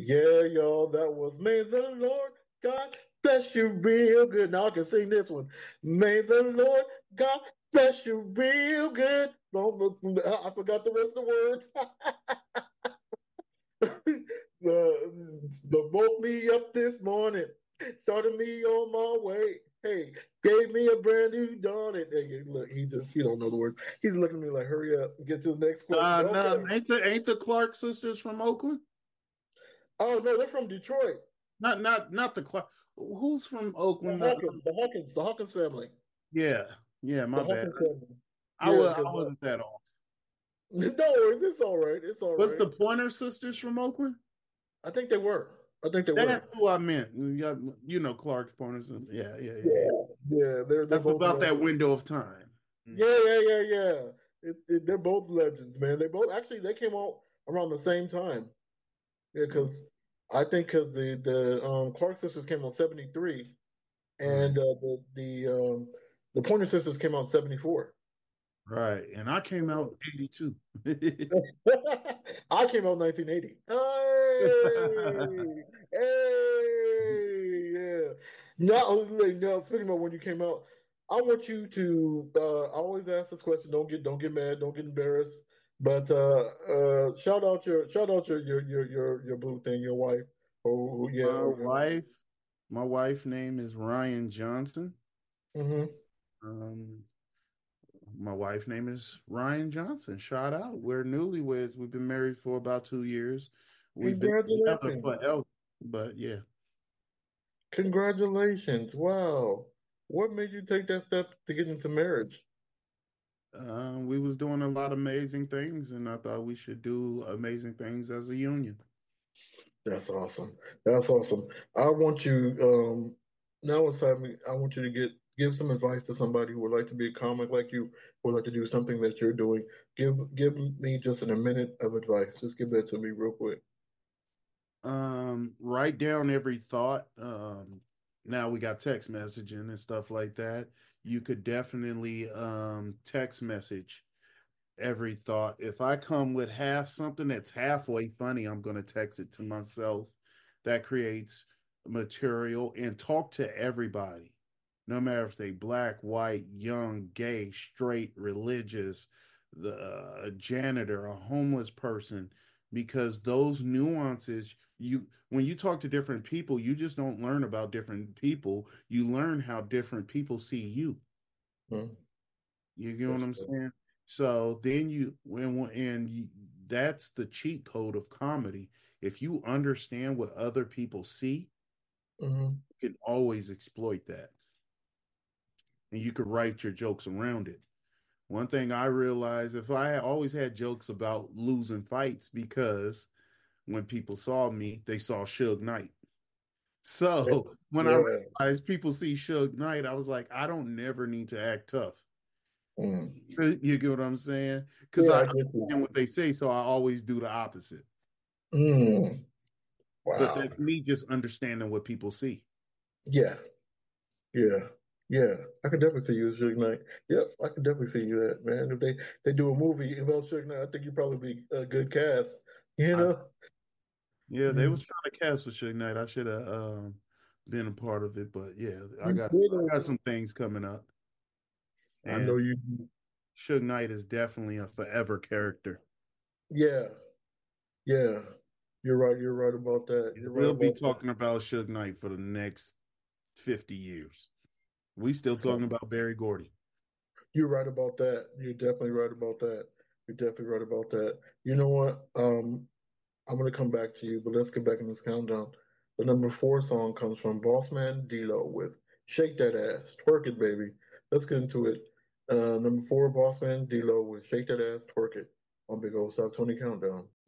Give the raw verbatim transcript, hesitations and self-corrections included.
Yeah, y'all, that was May the Lord God bless you real good. Now I can sing this one. May the Lord God bless you real good. Don't look, I forgot the rest of the words. the, the woke me up this morning, started me on my way. Hey, gave me a brand new dawn. And hey, look, he just he don't know the words. He's looking at me like, hurry up, get to the next question. Uh, no, Okay. ain't the ain't the Clark sisters from Oakland? Oh no, they're from Detroit. Not not not the Clark. Who's from The Oakland? Uh, Hawkins, the Hawkins, the Hawkins family. yeah, yeah. My The bad. Hawkins family. I Yeah, was I because uh, wasn't that off. no worries, it's all right. It's all What's right. the Pointer sisters from Oakland? I think they were. I think they were. That's who I meant. Yeah, you know Clark's Pointer sisters. Yeah, yeah, yeah, yeah. Yeah, yeah. They're they're That's both about that legends. window of time. Mm. Yeah, yeah, yeah, yeah. It, it, they're both legends, man. They both actually they came out around the same time. Yeah, because I think because the the um, Clark sisters came out seventy three, Right, and uh, the the um, the Pointer sisters came out seventy four. right. And I came out eighty-two. I came out in nineteen eighty. Hey, hey, yeah. Now, like, now, speaking about when you came out, I want you to. Uh, I always ask this question. Don't get, don't get mad. Don't get embarrassed. But uh, uh, shout out your, shout out your, your, your, your, your boo thing, your wife, or yeah, My or your. wife, my wife name is Ryan Johnson. Hmm. Um, my wife name is Ryan Johnson. Shout out. We're newlyweds. We've been married for about two years. We've been together Congratulations, forever. But yeah, congratulations! Wow, what made you take that step to get into marriage? uh, we was doing a lot of amazing things, and I thought we should do amazing things as a union. That's awesome. That's awesome. I want you, um, now it's time, I want you to get give some advice to somebody who would like to be a comic like you, who would like to do something that you're doing. Give give me just in a minute of advice. Just give that to me real quick. Um, write down every thought. Um, now we got text messaging and stuff like that. You could definitely um text message every thought. If I come with half something that's halfway funny, I'm going to text it to myself. That creates material and talk to everybody, no matter if they black, white, young, gay, straight, religious, the uh, a janitor, a homeless person, because those nuances you when you talk to different people, you just don't learn about different people. You learn how different people see you. Hmm. You get what That's I'm right. saying? So then you when and you, that's the cheat code of comedy. If you understand what other people see, Hmm. you can always exploit that, and you could write your jokes around it. One thing I realized, if I always had jokes about losing fights, because when people saw me, they saw Suge Knight. So when I Yeah. realized people see Suge Knight, I was like, I don't never need to act tough. Mm. You get what I'm saying? Because Yeah, I I get you. understand what they say, so I always do the opposite. Mm. But Wow. that's me just understanding what people see. Yeah. Yeah. Yeah. I could definitely see you as Suge Knight. Yep, I could definitely see you that, man. If they they do a movie about Suge Knight, I think you'd probably be a good cast. You I, know? yeah, they Mm. was trying to cast for Suge Knight. I should have um, been a part of it, but yeah, I You got I did. got some things coming up, I and know you. Suge Knight is definitely a forever character. Yeah, yeah. You're right. You're right about that. And You're right we'll be about that. talking about Suge Knight for the next fifty years. We still talking about Barry Gordy. You're right about that. You're definitely right about that. You're definitely right about that. You know what? Um, I'm gonna come back to you, but let's get back in this countdown. The number four song comes from Bossman D-Lo with "Shake That Ass, Twerk It, Baby." Let's get into it. Uh, number four, Bossman D-Lo with "Shake That Ass, Twerk It" on Big Old South Tony Countdown.